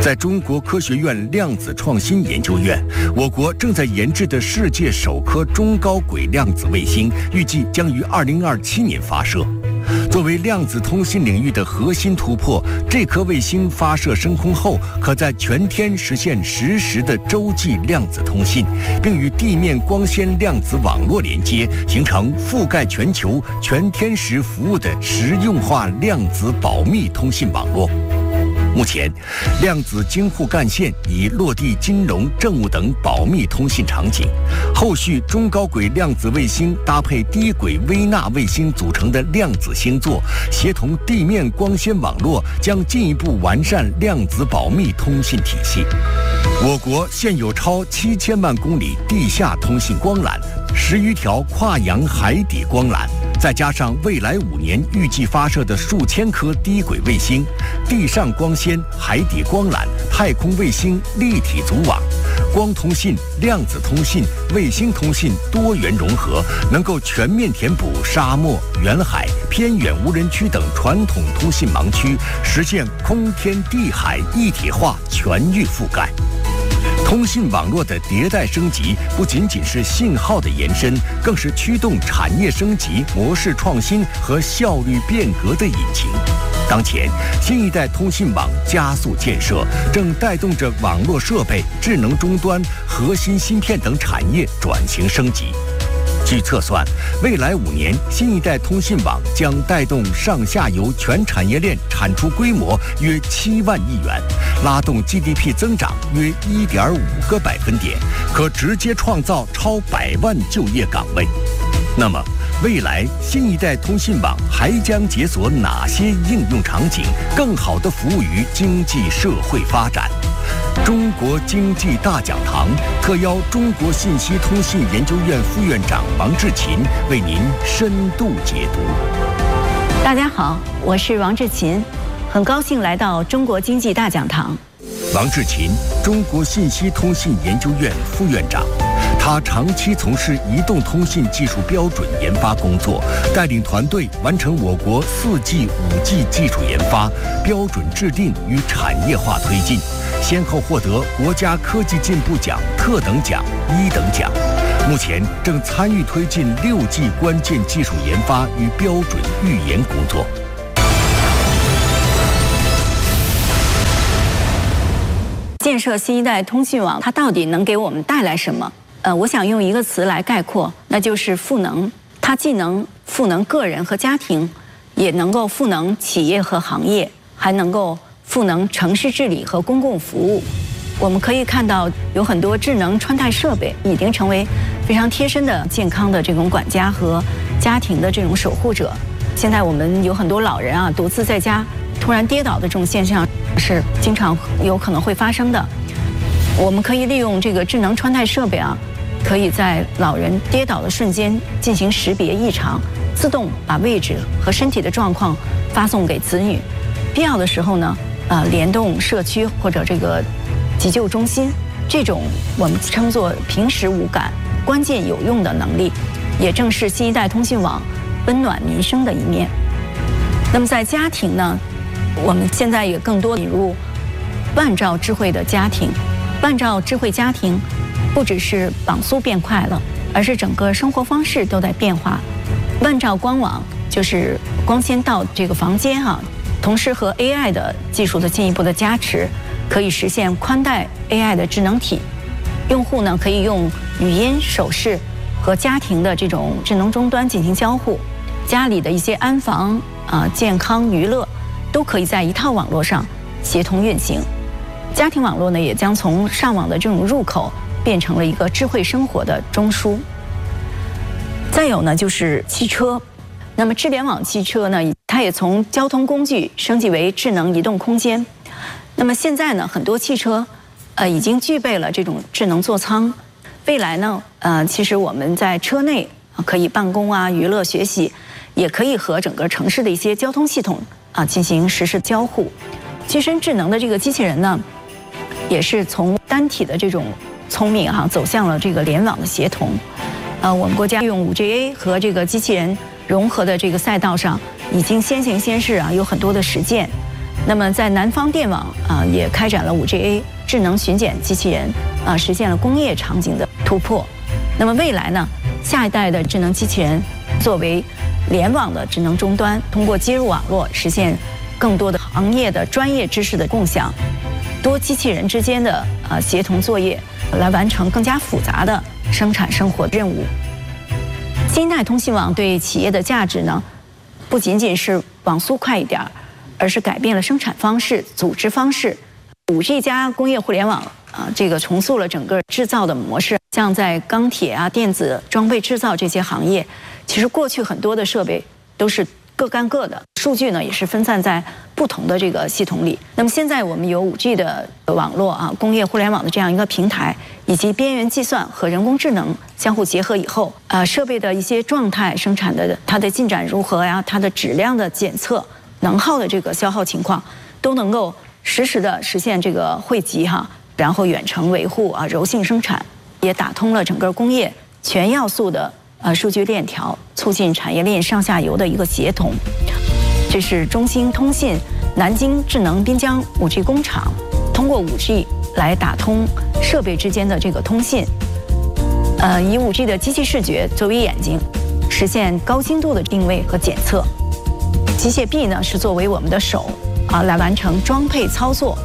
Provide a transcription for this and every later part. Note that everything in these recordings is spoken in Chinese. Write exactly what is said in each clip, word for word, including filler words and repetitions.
在中国科学院量子创新研究院，我国正在研制的世界首颗中高轨量子卫星，预计将于二零二七年发射。作为量子通信领域的核心突破，这颗卫星发射升空后，可在全天实现实时的洲际量子通信，并与地面光纤量子网络连接，形成覆盖全球、全天时服务的实用化量子保密通信网络。目前，量子京沪干线已落地金融、政务等保密通信场景。后续中高轨量子卫星搭配低轨微纳卫星组成的量子星座，协同地面光纤网络，将进一步完善量子保密通信体系。我国现有超七千万公里地下通信光缆，十余条跨洋海底光缆。再加上未来五年预计发射的数千颗低轨卫星、地上光纤、海底光缆、太空卫星立体组网，光通信、量子通信、卫星通信多元融合，能够全面填补沙漠、远海、偏远无人区等传统通信盲区，实现空天地海一体化全域覆盖。通信网络的迭代升级不仅仅是信号的延伸，更是驱动产业升级、模式创新和效率变革的引擎。当前，新一代通信网加速建设，正带动着网络设备、智能终端、核心芯片等产业转型升级。据测算，未来五年，新一代通信网将带动上下游全产业链产出规模约七万亿元，拉动 G D P 增长约一点五个百分点，可直接创造超百万就业岗位。那么，未来新一代通信网还将解锁哪些应用场景，更好地服务于经济社会发展？中国经济大讲堂特邀中国信息通信研究院副院长王志勤为您深度解读。 大家好，我是王志勤，很高兴来到中国经济大讲堂。 王志勤，中国信息通信研究院副院长，他长期从事移动通信技术标准研发工作，带领团队完成我国 四 G、五 G 技术研发、标准制定与产业化推进，先后获得国家科技进步奖特等奖、一等奖。目前正参与推进 六 G 关键技术研发与标准预研工作。 建设新一代通信网，它到底能给我们带来什么？呃，我想用一个词来概括，那就是赋能。它既能赋能个人和家庭，也能够赋能企业和行业，还能够赋能城市治理和公共服务。我们可以看到，有很多智能穿戴设备已经成为非常贴身的健康的这种管家和家庭的这种守护者。现在我们有很多老人啊，独自在家突然跌倒的这种现象是经常有可能会发生的。我们可以利用这个智能穿戴设备啊，可以在老人跌倒的瞬间进行识别异常，自动把位置和身体的状况发送给子女。必要的时候呢，呃，联动社区或者这个急救中心，这种我们称作平时无感、关键有用的能力，也正是新一代通信网温暖民生的一面。那么在家庭呢，我们现在也更多引入万兆智慧的家庭。万兆智慧家庭不只是绑速变快了，而是整个生活方式都在变化。万兆光网就是光纤到这个房间哈、啊，同时和 A I 的技术的进一步的加持，可以实现宽带 A I 的智能体。用户呢可以用语音、手势和家庭的这种智能终端进行交互，家里的一些安防啊、健康、娱乐都可以在一套网络上协同运行。家庭网络呢，也将从上网的这种入口变成了一个智慧生活的中枢。再有呢，就是汽车。那么智联网汽车呢，它也从交通工具升级为智能移动空间。那么现在呢，很多汽车呃已经具备了这种智能座舱。未来呢，呃，其实我们在车内可以办公啊、娱乐、学习，也可以和整个城市的一些交通系统啊进行实时交互。机身智能的这个机器人呢，也是从单体的这种聪明哈、啊，走向了这个联网的协同。呃，我们国家用 五 G A 和这个机器人融合的这个赛道上，已经先行先试啊，有很多的实践。 那么在南方电网啊也开展了 五 G A 智能巡检机器人啊，实现了工业场景的突破。那么未来呢，下一代的智能机器人作为联网的智能终端，通过接入网络实现更多的行业的专业知识的共享，多机器人之间的呃协同作业，来完成更加复杂的生产生活任务。新一代通信网对企业的价值呢，不仅仅是网速快一点，而是改变了生产方式、组织方式。五 G 加工业互联网啊，这个重塑了整个制造的模式。像在钢铁啊、电子装备制造这些行业，其实过去很多的设备都是各干各的，数据呢也是分散在不同的这个系统里。那么现在我们有 五 G 的网络啊，工业互联网的这样一个平台，以及边缘计算和人工智能相互结合以后，啊，设备的一些状态、生产的它的进展如何呀，它的质量的检测、能耗的这个消耗情况，都能够实时的实现这个汇集哈，然后远程维护啊，柔性生产，也打通了整个工业全要素的呃数据链条，促进产业链上下游的一个协同。这是中兴通信南京智能滨江 五 G 工厂，通过 五 G 来打通设备之间的这个通信，呃，以 五 G 的机器视觉作为眼睛，实现高精度的定位和检测。机械臂呢是作为我们的手啊，来完成装配操作。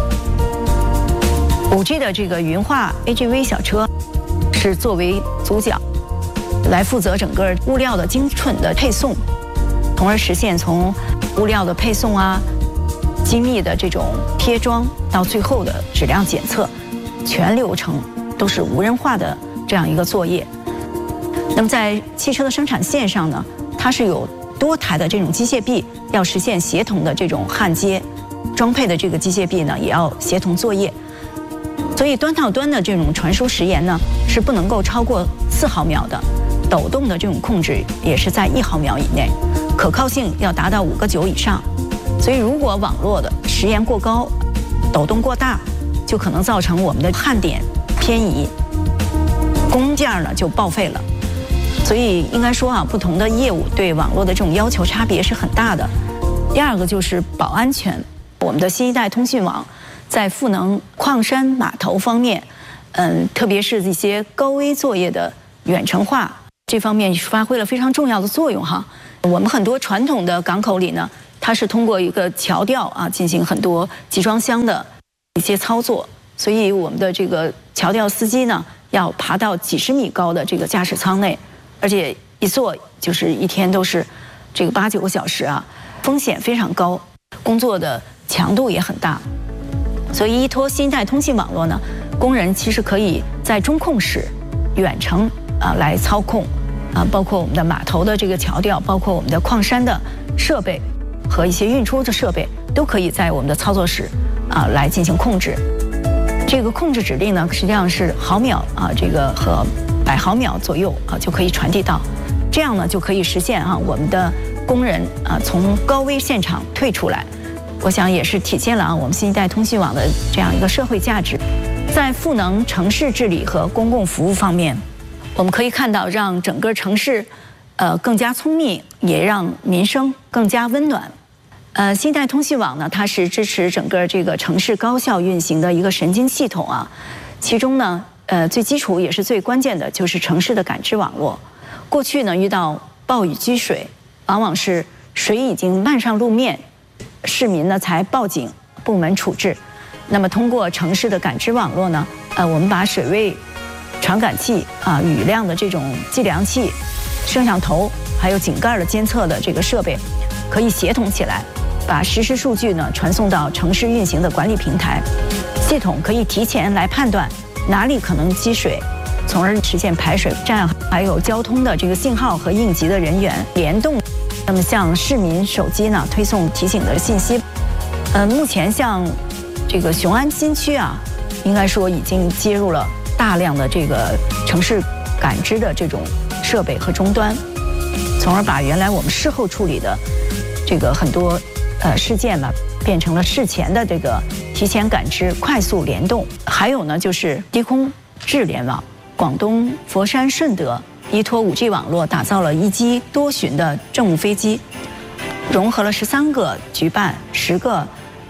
五 G 的这个云化 A G V 小车是作为主角，来负责整个物料的精准的配送，从而实现从物料的配送啊、精密的这种贴装到最后的质量检测，全流程都是无人化的这样一个作业。那么在汽车的生产线上呢，它是有多台的这种机械臂，要实现协同的这种焊接，装配的这个机械臂呢也要协同作业。所以端到端的这种传输时延呢是不能够超过四毫秒的，抖动的这种控制也是在一毫秒以内，可靠性要达到五个九以上。所以如果网络的时延过高、抖动过大，就可能造成我们的焊点偏移，工件呢就报废了。所以应该说啊，不同的业务对网络的这种要求差别是很大的。第二个就是保安全，我们的新一代通讯网在赋能矿山码头方面，嗯，特别是一些高危作业的远程化这方面发挥了非常重要的作用哈。我们很多传统的港口里呢，它是通过一个桥吊啊进行很多集装箱的一些操作，所以我们的这个桥吊司机呢要爬到几十米高的这个驾驶舱内，而且一坐就是一天都是这个八九个小时啊，风险非常高，工作的强度也很大。所以依托新一代通信网络呢，工人其实可以在中控室远程啊来操控啊，包括我们的码头的这个桥吊，包括我们的矿山的设备和一些运出的设备，都可以在我们的操作室啊来进行控制。这个控制指令呢，实际上是毫秒啊，这个和百毫秒左右啊就可以传递到，这样呢就可以实现啊我们的工人啊从高危现场退出来。我想也是体现了啊我们新一代通信网的这样一个社会价值。在赋能城市治理和公共服务方面，我们可以看到让整个城市呃更加聪明，也让民生更加温暖。呃，新一代通信网呢，它是支持整个这个城市高效运行的一个神经系统啊。其中呢，呃，最基础也是最关键的就是城市的感知网络。过去呢，遇到暴雨积水，往往是水已经漫上路面，市民呢才报警，部门处置。那么通过城市的感知网络呢，呃，我们把水位传感器啊、雨量的这种计量器、摄像头，还有井盖的监测的这个设备，可以协同起来，把实时数据呢传送到城市运行的管理平台，系统可以提前来判断哪里可能积水，从而实现排水站还有交通的这个信号和应急的人员联动，那么向市民手机呢推送提醒的信息。呃，目前像这个雄安新区啊，应该说已经接入了大量的这个城市感知的这种设备和终端，从而把原来我们事后处理的这个很多呃事件呢，变成了事前的这个提前感知、快速联动。还有呢，就是低空智联网，广东佛山顺德依托 五 G 网络打造了一机多巡的政务飞机，融合了十三个局办、十个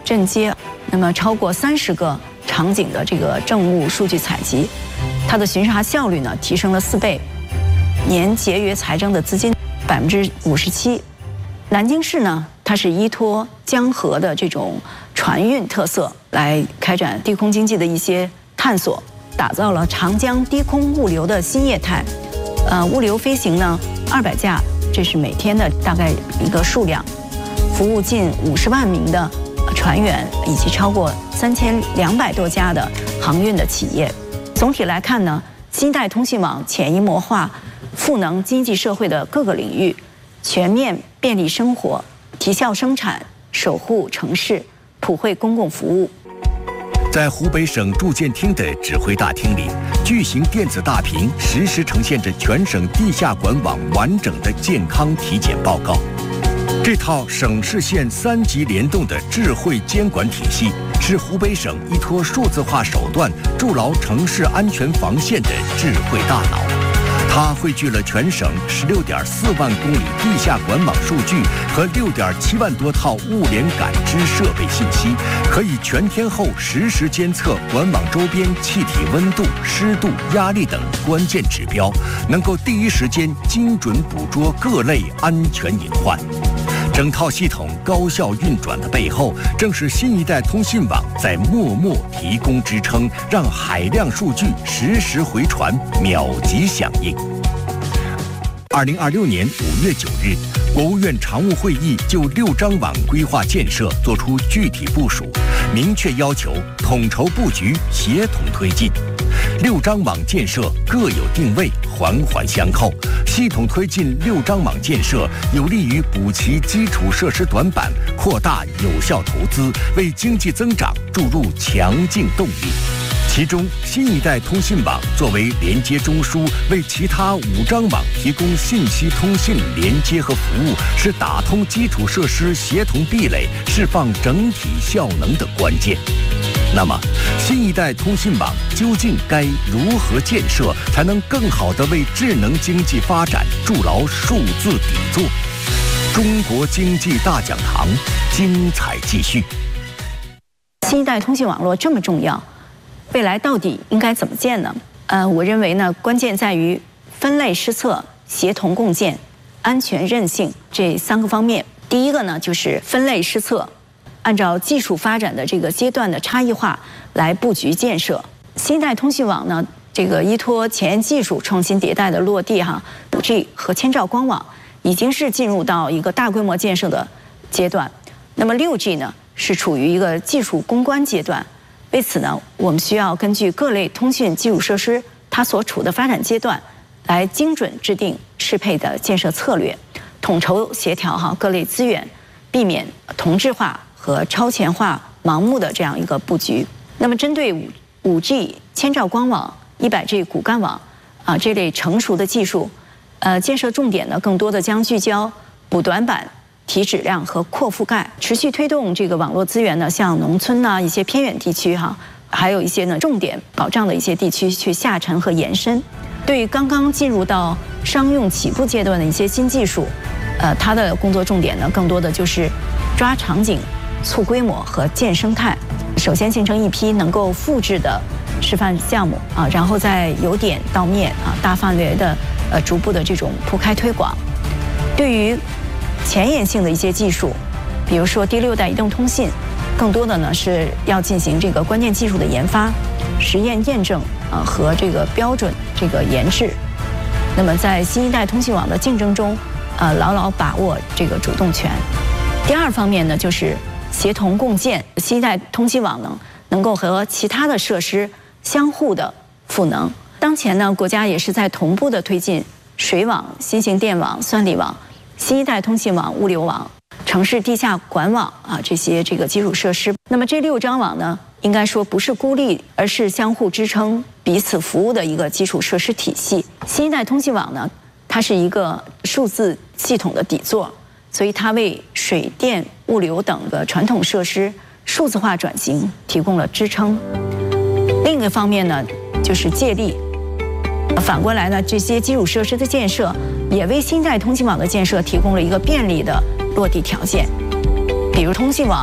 镇街，那么超过三十个场景的这个政务数据采集，它的巡查效率呢提升了四倍，年节约财政的资金百分之五十七。南京市呢，它是依托江河的这种船运特色来开展低空经济的一些探索，打造了长江低空物流的新业态。呃，物流飞行呢二百架，这是每天的大概一个数量，服务近五十万名的船员以及超过三千两百多家的航运的企业。总体来看呢，新一代通信网潜移默化赋能经济社会的各个领域，全面便利生活，提效生产，守护城市，普惠公共服务。 在湖北省住建厅的指挥大厅里，巨型电子大屏实时呈现着全省地下管网完整的健康体检报告。这套省市县三级联动的智慧监管体系，是湖北省依托数字化手段筑牢城市安全防线的智慧大脑。它汇聚了全省十六点四万公里地下管网数据和六点七万多套物联感知设备信息，可以全天候实时监测管网周边气体温度、湿度、压力等关键指标，能够第一时间精准捕捉各类安全隐患。整套系统高效运转的背后，正是新一代通信网在默默提供支撑，让海量数据实时回传，秒级响应。二零二六年五月九日，国务院常务会议就六张网规划建设作出具体部署，明确要求统筹布局，协同推进。六张网建设各有定位，环环相扣，系统推进六张网建设，有利于补齐基础设施短板，扩大有效投资，为经济增长注入强劲动力。其中，新一代通信网作为连接中枢，为其他五张网提供信息通信连接和服务，是打通基础设施协同壁垒、释放整体效能的关键。那么，新一代通信网究竟该如何建设，才能更好地为智能经济发展筑牢数字底座？中国经济大讲堂，精彩继续。 新一代通信网络这么重要，未来到底应该怎么建呢？呃，我认为呢，关键在于分类施策、协同共建、安全韧性这三个方面。第一个呢，就是分类施策。按照技术发展的这个阶段的差异化来布局建设。新一代通信网呢，这个依托前沿技术创新迭代的落地哈，五 G 和千兆光网已经是进入到一个大规模建设的阶段。那么六 G 呢，是处于一个技术攻关阶段。为此呢，我们需要根据各类通讯基础设施它所处的发展阶段，来精准制定适配的建设策略，统筹协调哈各类资源，避免同质化和超前化、盲目的这样一个布局。那么，针对五五 G、千兆光网、一百 G 骨干网啊这类成熟的技术，呃，建设重点呢，更多的将聚焦补短板、提质量和扩覆盖，持续推动这个网络资源呢，向农村呐、一些偏远地区哈，还有一些呢重点保障的一些地区去下沉和延伸。对于刚刚进入到商用起步阶段的一些新技术，呃，它的工作重点呢，更多的就是抓场景、促规模和建生态。首先形成一批能够复制的示范项目啊，然后再由点到面啊，大范围的呃逐步的这种铺开推广。对于前沿性的一些技术，比如说第六代移动通信，更多的呢是要进行这个关键技术的研发、实验验证啊和这个标准这个研制。那么在新一代通信网的竞争中，呃，牢牢把握这个主动权。第二方面呢，就是协同共建，新一代通信网呢能够和其他的设施相互的赋能。当前呢，国家也是在同步的推进水网、新型电网、算力网、新一代通信网、物流网、城市地下管网啊这些这个基础设施。那么这六张网呢，应该说不是孤立，而是相互支撑、彼此服务的一个基础设施体系。新一代通信网呢，它是一个数字系统的底座。所以它为水电、物流等的传统设施数字化转型提供了支撑。另一个方面呢，就是借力。反过来呢，这些基础设施的建设也为新一代通信网的建设提供了一个便利的落地条件。比如通信网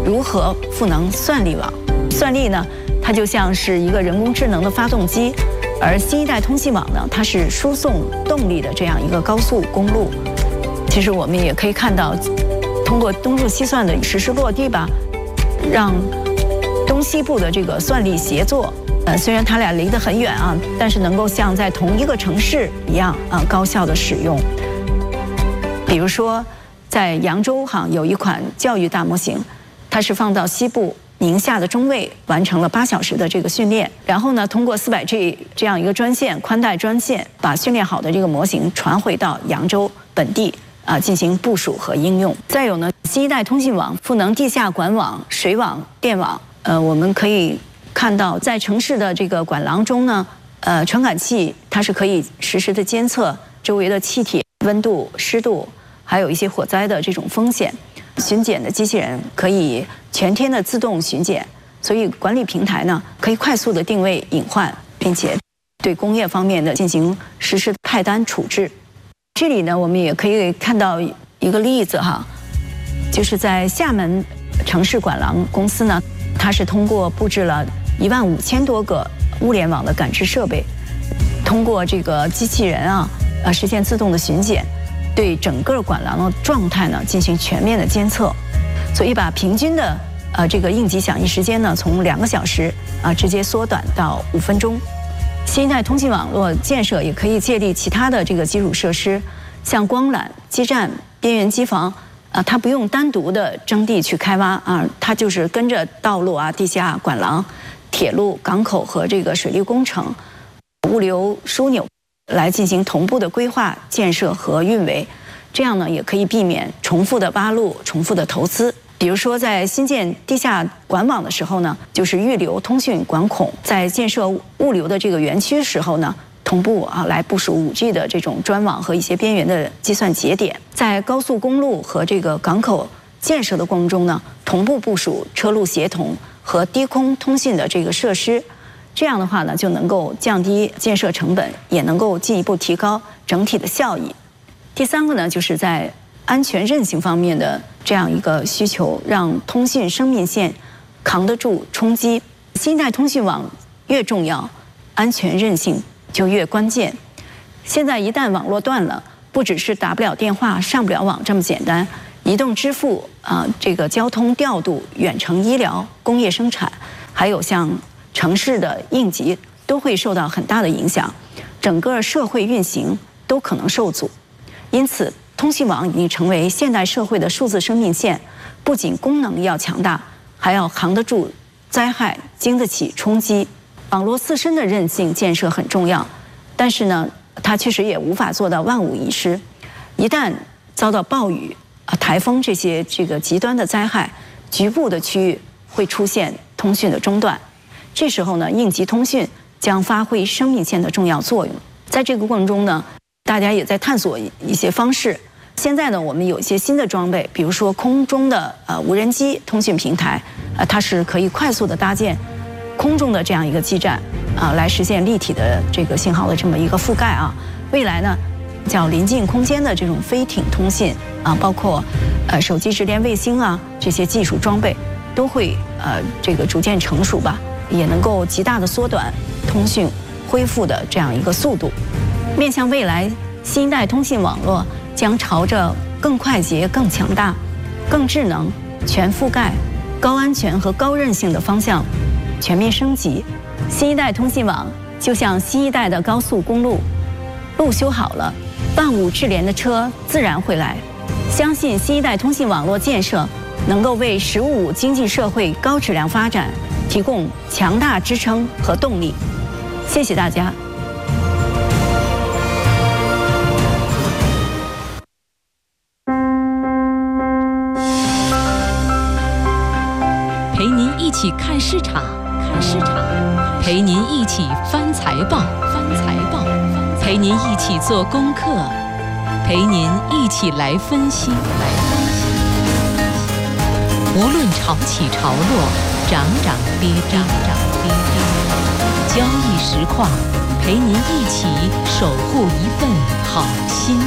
如何赋能算力网。算力呢，它就像是一个人工智能的发动机，而新一代通信网呢，它是输送动力的这样一个高速公路。其实我们也可以看到，通过东数西算的实施落地吧，让东西部的这个算力协作，呃，虽然它俩离得很远啊，但是能够像在同一个城市一样啊，高效的使用。比如说，在扬州哈有一款教育大模型，它是放到西部宁夏的中卫，完成了八小时的这个训练，然后呢，通过 四百 G 这样一个专线宽带专线，把训练好的这个模型传回到扬州本地啊，进行部署和应用。再有呢，新一代通信网赋能地下管网、水网、电网。呃，我们可以看到，在城市的这个管廊中呢，呃，传感器它是可以实时的监测周围的气体、温度、湿度，还有一些火灾的这种风险。巡检的机器人可以全天的自动巡检，所以管理平台呢可以快速的定位隐患，并且对工业方面的进行实时派单处置。这里呢，我们也可以看到一个例子哈，就是在厦门城市管廊公司呢，它是通过布置了一万五千多个物联网的感知设备，通过这个机器人啊，呃，实现自动的巡检，对整个管廊的状态呢进行全面的监测，所以把平均的呃这个应急响应时间呢从两个小时啊直接缩短到五分钟。新一代通信网络建设也可以借力其他的这个基础设施，像光缆、基站、边缘机房。啊，它不用单独的征地去开挖啊，它就是跟着道路啊、地下管廊、铁路、港口和这个水利工程、物流枢纽来进行同步的规划、建设和运维，这样呢也可以避免重复的挖路、重复的投资。比如说，在新建地下管网的时候呢，就是预留通讯管孔；在建设物流的这个园区时候呢，同步啊来部署 五 G 的这种专网和一些边缘的计算节点。在高速公路和这个港口建设的过程中呢，同步部署车路协同和低空通信的这个设施。这样的话呢，就能够降低建设成本，也能够进一步提高整体的效益。第三个呢，就是在安全韧性方面的这样一个需求，让通信生命线扛得住冲击。新一代通讯网越重要，安全韧性就越关键。现在一旦网络断了，不只是打不了电话、上不了网这么简单，移动支付啊、呃，这个交通调度、远程医疗、工业生产，还有像城市的应急，都会受到很大的影响，整个社会运行都可能受阻。因此，通信网已经成为现代社会的数字生命线，不仅功能要强大，还要扛得住灾害，经得起冲击。网络自身的韧性建设很重要，但是呢，它确实也无法做到万无一失。一旦遭到暴雨、啊台风这些这个极端的灾害，局部的区域会出现通讯的中断。这时候呢，应急通讯将发挥生命线的重要作用。在这个过程中呢，大家也在探索一些方式。现在呢，我们有一些新的装备，比如说空中的呃无人机通讯平台，呃，它是可以快速的搭建空中的这样一个基站啊、呃，来实现立体的这个信号的这么一个覆盖啊。未来呢，叫临近空间的这种飞艇通信啊，包括呃手机直连卫星啊这些技术装备，都会呃这个逐渐成熟吧，也能够极大的缩短通讯恢复的这样一个速度。面向未来，新一代通信网络将朝着更快捷、更强大、更智能、全覆盖、高安全和高韧性的方向全面升级。新一代通信网就像新一代的高速公路，路修好了，万物智联的车自然会来。相信新一代通信网络建设能够为“十五五”经济社会高质量发展提供强大支撑和动力。谢谢大家。 陪您一起看市场，看市场，陪您一起翻财报，翻财报，陪您一起做功课，陪您一起来分析，来分析。无论潮起潮落，涨涨跌跌，涨跌跌，交易实况，陪您一起守护一份好心